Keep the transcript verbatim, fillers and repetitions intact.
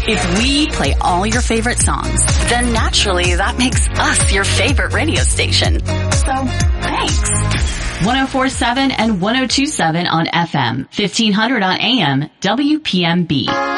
If we play all your favorite songs, then naturally that makes us your favorite radio station. So, thanks. one oh four point seven and one oh two point seven on F M, fifteen hundred on A M, W P M B.